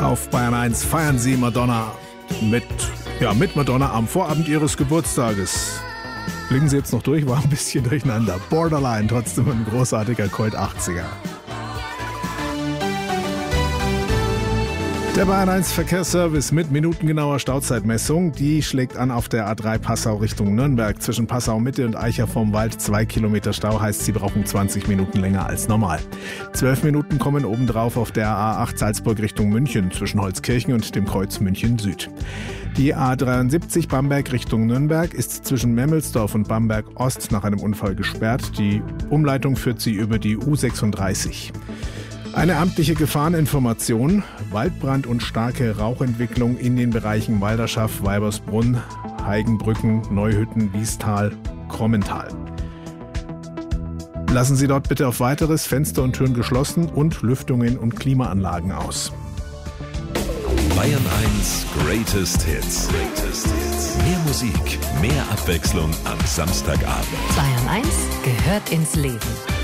Auf Bayern 1 feiern sie Madonna mit Madonna am Vorabend ihres Geburtstages. Blicken Sie jetzt noch durch, war ein bisschen durcheinander. Borderline, trotzdem ein großartiger Colt 80er. Der Bayern 1 Verkehrsservice mit minutengenauer Stauzeitmessung, die schlägt an auf der A3 Passau Richtung Nürnberg. Zwischen Passau Mitte und Eicher vom Wald 2 Kilometer Stau, heißt, Sie brauchen 20 Minuten länger als normal. 12 Minuten kommen obendrauf auf der A8 Salzburg Richtung München zwischen Holzkirchen und dem Kreuz München Süd. Die A73 Bamberg Richtung Nürnberg ist zwischen Memmelsdorf und Bamberg Ost nach einem Unfall gesperrt. Die Umleitung führt sie über die U36. Eine amtliche Gefahreninformation: Waldbrand und starke Rauchentwicklung in den Bereichen Walderschaff, Weibersbrunn, Heigenbrücken, Neuhütten, Wiestal, Krommental. Lassen Sie dort bitte auf Weiteres Fenster und Türen geschlossen und Lüftungen und Klimaanlagen aus. Bayern 1 Greatest Hits. Mehr Musik, mehr Abwechslung am Samstagabend. Bayern 1 gehört ins Leben.